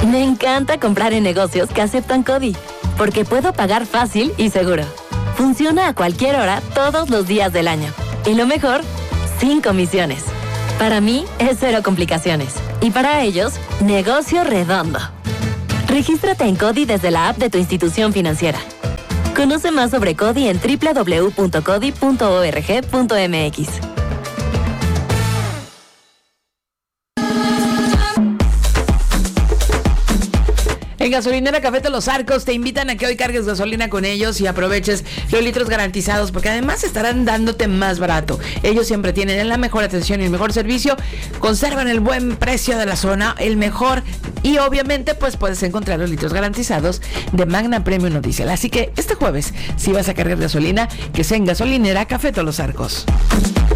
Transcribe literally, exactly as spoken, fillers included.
Me encanta comprar en negocios que aceptan CODI, porque puedo pagar fácil y seguro. Funciona a cualquier hora, todos los días del año. Y lo mejor, sin comisiones. Para mí, es cero complicaciones. Y para ellos, negocio redondo. Regístrate en CODI desde la app de tu institución financiera. Conoce más sobre CODI en doble u doble u doble u punto codi punto org punto m x. En Gasolinera Café de los Arcos te invitan a que hoy cargues gasolina con ellos y aproveches los litros garantizados, porque además estarán dándote más barato. Ellos siempre tienen la mejor atención y el mejor servicio, conservan el buen precio de la zona, el mejor, y obviamente pues puedes encontrar los litros garantizados de Magna Premium o Diesel. Así que este jueves, si vas a cargar gasolina, que sea en Gasolinera Café de los Arcos.